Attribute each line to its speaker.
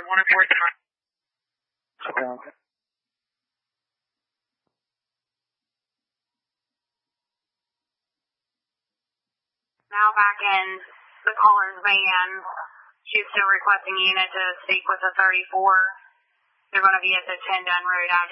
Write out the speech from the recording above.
Speaker 1: one and 4 time.
Speaker 2: Okay.
Speaker 1: Now back in the caller's van. She's still requesting unit to speak with the 34. They're going to be at the 10 Dunn Road address.